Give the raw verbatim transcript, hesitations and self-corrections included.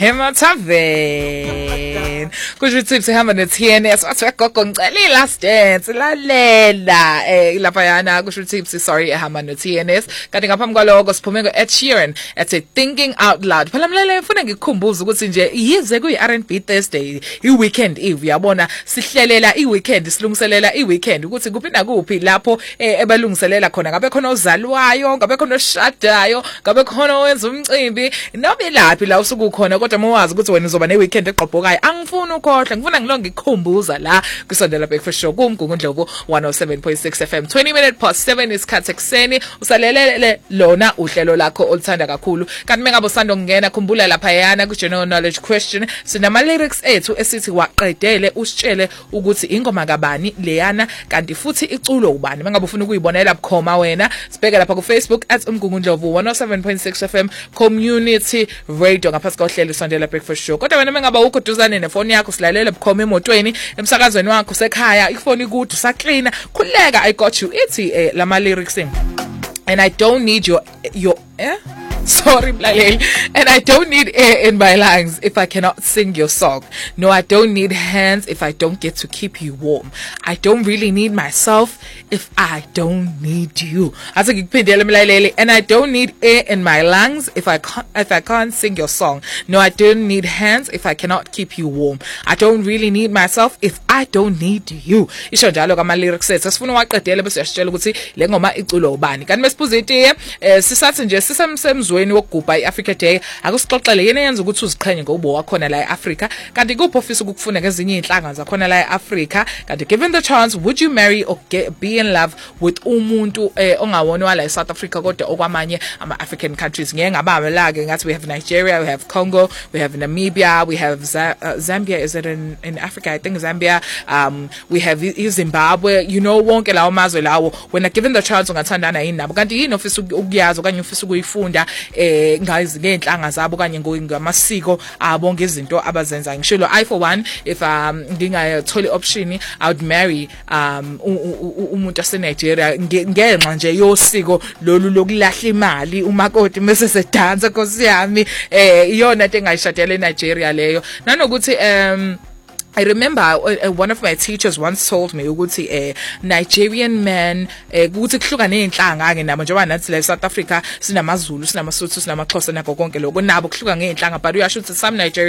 Hema Tavern. Kusho ukuthi sihamba ne T N S wathi gogo ngicela ilast dance lalela eh lapha yana kusho ukuthi sorry ehamba no T N S kanti ngaphambi kwaloko siphume ngo Ed Sheeran ethi thinking out loud. Phela mlaleli ufuna ngikukhumbuza ukuthi nje yize kuyi R and B Thursday i weekend eve yabona sihlelela i weekend silungiselela i weekend ukuthi kuphi na kuphi lapho ebalungiselela khona ngabe khona ozalwayo ngabe khona oshadayo ngabe khona owenza umcimbi noma laphi la usuku khona kodwa mawazi ukuthi wena uzoba ne weekend eqhobhokayo angifuni ukhohle ngifuna ngilonge ngikukhumbuza la kwisondela breakfast show kumgungundlovu one oh seven point six F M twenty minutes past seven isikhathi ekseni usalelele lona uhlelo lakho olithanda kakhulu kanti mengabe usanda ngena khumbula lapha yana ku general knowledge question sinama lyrics ethu esithi waqedele usitshele ukuthi ingoma kabani leyana kanti futhi iculo ubani mengabe ufuna ukuyibonela bukhoma wena sibheke lapha ku Facebook at umgungundlovu one oh seven point six F M community radio ngaphansi kohlelo sondela breakfast show kodwa wena mengabe ukho duzane nefoni yakho silalela bukhoma emotweni emsakazweni wakho sekhaya ifoni kude saklina khuleka I got you ithi eh, lama lyrics and I don't need your your eh sorry mlaleli and I don't need air in my lungs if I cannot sing your song. No, I don't need hands if I don't get to keep you warm. I don't really need myself if I don't need you. Ase ngikuphindele mlaleli and I don't need air in my lungs if I can't if I can't sing your song. No, I don't need hands if I cannot keep you warm. I don't really need myself if I don't need you. Isho njalo kama lyrics ethu sifuna waqedele bese uyasitshela ukuthi le ngoma iculo ubani. Kanti mesibuza itiye sisathi nje sisemsemzweni wokugubha iAfrica Day akusixoxele yena yenza ukuthi uziqhenye ngobo wakhona la eAfrica kanti kuphi ofisa ukufuna ngezinye inhlanga zakhona la eAfrica kanti given the chance would you marry or get, be in love with umuntu eh, ongawona wala eSouth Africa kodwa okwamanye ama African countries ngeke ngabamba la ke ngathi we have Nigeria, we have Congo, we have Namibia, we have Z uh, Zambia. Is it in in Africa? I think Zambia. Um we have Zimbabwe, you know wonke lawo mazwe lawo when given the chance ungathandana yini nabo kanti yini ofisa ukuyazi okanye ofisa ukuyifunda eh ngazi ngenhlanga zabo kanye ngamasiko abo ngezinto abazenza ngishilo I for one if um ngingatholi option I would marry um umuntu ase Nigeria ngenxa nje yosiko lolu lokulahla imali umakoti mase se dance Nkosi yami eh iyona into engayishadela eNigeria leyo nanokuthi um I remember uh, one of my teachers once told me ukuthi eh Nigerian men ukuthi kuhluka neinhlanga ke nabo njengoba nathi la South Africa sinamaZulu sinamaSotho sinamaXhosa nakho konke lokho nabo kuhluka ngeinhlanga but uyasho ukuthi some Nigerian